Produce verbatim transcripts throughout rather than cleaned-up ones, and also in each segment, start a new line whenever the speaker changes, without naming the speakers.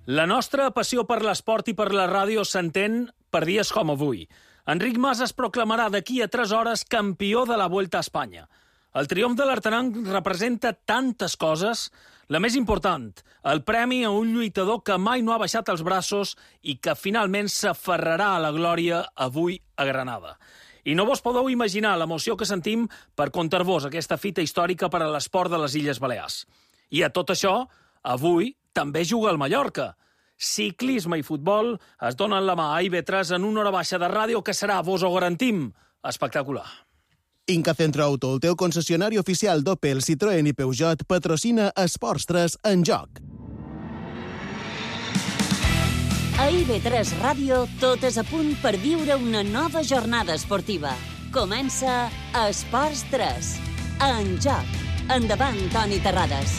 La nostra passió per l'esport i per la ràdio s'entén per dies com avui. Enric Mas es proclamarà d'aquí a tres hores campió de la Vuelta a Espanya. El triomf de l'Artenanc representa tantes coses. La més important, el premi a un lluitador que mai no ha baixat els braços i que finalment s'aferrarà a la glòria avui a Granada. I no vos podeu imaginar l'emoció que sentim per contar-vos aquesta fita històrica per a l'esport de les Illes Balears. I a tot això, avui també juga el Mallorca. Ciclisme i futbol es donen la mà a I V tres en una hora baixa de ràdio que serà, vos ho garantim, espectacular.
Inca Centro Auto, el teu concessionari oficial d'Opel, Citroën i Peugeot, patrocina Esports tres en joc.
A I V tres Ràdio tot és a punt per viure una nova jornada esportiva. Comença Esports tres en joc. Endavant, Toni Terrades.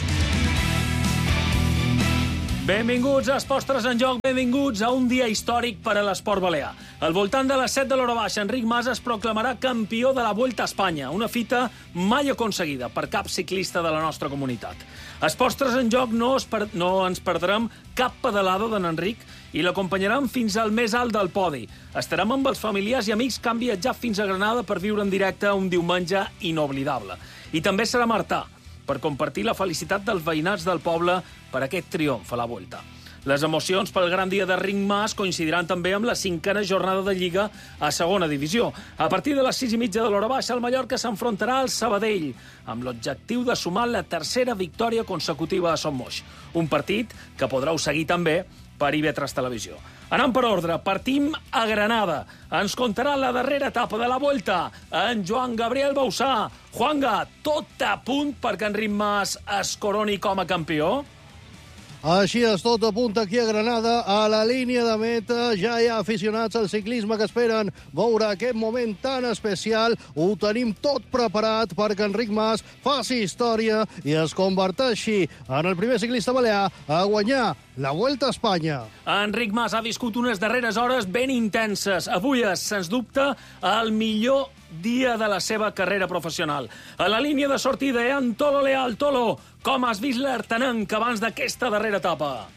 Benvinguts a Esports tres en joc, benvinguts a un dia històric per a l'esport balear. Al voltant de les set de l'hora baixa, Enric Mas es proclamarà campió de la Vuelta a Espanya, una fita mai aconseguida per cap ciclista de la nostra comunitat. A Esports tres en joc no, es per... no ens perdrem cap pedalada d'en Enric i l'acompanyarem fins al més alt del podi. Estarem amb els familiars i amics que han viatjat fins a Granada per viure en directe un diumenge inoblidable. I també serà Martà, per compartir la felicitat dels veïnats del poble per aquest triomf a la Vuelta. Les emocions pel gran dia d'Enric Mas coincidiran també amb la cinquena jornada de Lliga a segona divisió. A partir de les sis i mitja de l'hora baixa, el Mallorca s'enfrontarà al Sabadell, amb l'objectiu de sumar la tercera victòria consecutiva a Son Moix. Un partit que podreu seguir també per I V tres Televisió. Anant per ordre, partim a Granada. Ens contarà la darrera etapa de la Vuelta en Joan Gabriel Bausà. Juanga, tot a punt perquè Enric Mas es coroni com a campió?
Així és, tot apunta aquí a Granada, a la línia de meta. Ja hi ha aficionats al ciclisme que esperen veure aquest moment tan especial. Ho tenim tot preparat perquè Enric Mas faci història i es converteixi en el primer ciclista balear a guanyar la Vuelta a Espanya.
Enric Mas ha viscut unes darreres hores ben intenses. Avui és, sens dubte, el millor dia de la seva carrera professional. A la línia de sortida hi ha en Tolo Leal. Tolo, com has vist l'Artenanc abans d'aquesta darrera etapa?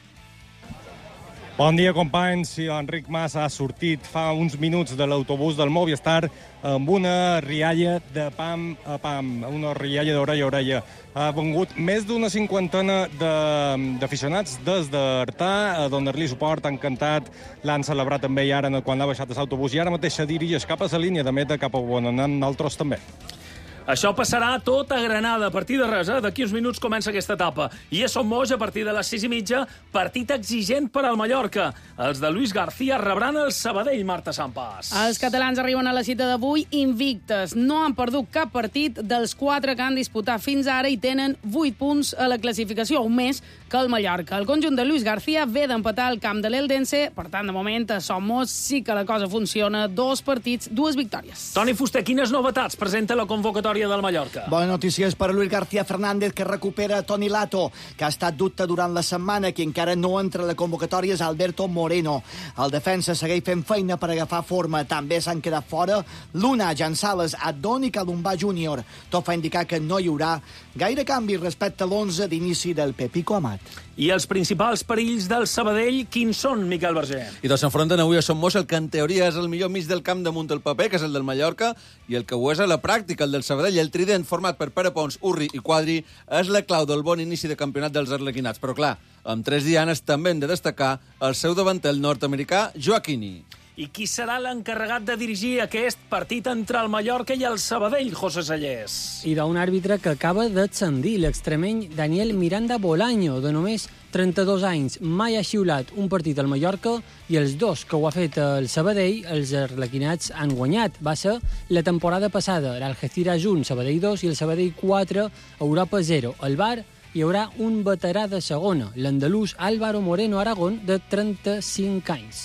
Bon dia, companys. Enric Mas ha sortit fa uns minuts de l'autobús del Movistar amb una rialla de pam a pam, una rialla d'orella a orella. Ha vengut més d'una cinquantena d'aficionats des d'Artà a donar-li suport, han cantat, l'han celebrat també i ara quan ha baixat de l'autobús i ara mateix se dirigeix cap a la línia de meta, cap a on anem nosaltres també.
Això passarà tot a Granada, a partir de res, eh? D'aquí uns minuts comença aquesta etapa. I a Son Moix, a partir de les sis i mitja, partit exigent per al Mallorca. Els de Luis García rebran el Sabadell, Marta Sampas.
Els catalans arriben a la cita d'avui invictes. No han perdut cap partit dels quatre que han disputat fins ara i tenen vuit punts a la classificació, un més que el Mallorca. El conjunt de Luis García ve d'empatar al camp de l'Eldense, per tant, de moment, a Son Moix sí que la cosa funciona. Dos partits, dues victòries.
Toni Fuster, quines novetats presenta la convocatòria del Mallorca?
Bona notícia és per Luis García Fernández, que recupera Toni Lato, que ha estat dubte durant la setmana, que encara no entra a la convocatòria és Alberto Moreno. El defensa segueix fent feina per agafar forma. També s'han quedat fora Luna, Jan Sales, Adon i Calumbà júnior. Tot fa indicar que no hi haurà gaire canvi respecte a l'onze d'inici del Pepico Amat.
I els principals perills del Sabadell, quins són, Miquel Verger?
I dos s'enfronten avui a Son Moix, el que en teoria és el millor mig del camp damunt del paper, que és el del Mallorca, i el que ho és a la pràctica, el del Sabadell. El trident format per Pere Pons, Urri i Quadri és la clau del bon inici de campionat dels arlequinats. Però clar, amb tres dianes també hem de destacar el seu davanter nord-americà, Joaquini.
I qui serà l'encarregat de dirigir aquest partit entre el Mallorca i el Sabadell, José Sallés?
I d'un àrbitre que acaba d'ascendir, l'extremeny Daniel Miranda Bolaño, de només trenta-dos anys. Mai ha xiulat un partit al Mallorca i els dos que ho ha fet el Sabadell, els arlequinats han guanyat. Va ser la temporada passada, l'Algeciras un, Sabadell dos i el Sabadell quatre, Europa zero. Al bar hi haurà un veterà de segona, l'andalús Álvaro Moreno Aragón, de trenta-cinc anys.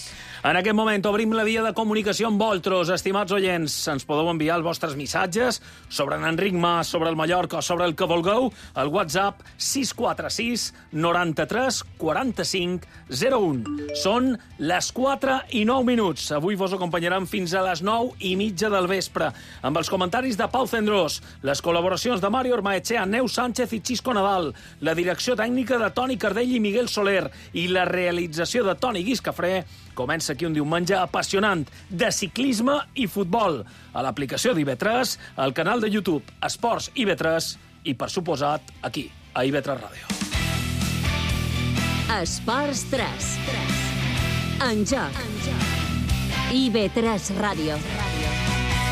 En aquest moment obrim la via de comunicació amb vosaltres, estimats oients. Ens podeu enviar els vostres missatges sobre en Enric Mas, sobre el Mallorca o sobre el que vulgueu al WhatsApp sis quatre sis noranta-tres quaranta-cinc zero u. Són les quatre i nou minuts. Avui vos acompanyaran fins a les nou i mitja del vespre, amb els comentaris de Pau Cendrós, les col·laboracions de Mario Ormaechea, Neus Sánchez i Xisco Nadal, la direcció tècnica de Toni Cardell i Miguel Soler i la realització de Toni Guiscafré. Comença aquí un diumenge apassionant de ciclisme i futbol a l'aplicació d'I V tres, al canal de YouTube Esports I V tres i, per suposat, aquí, a I V tres Ràdio.
Esports tres. En joc. I V tres Ràdio.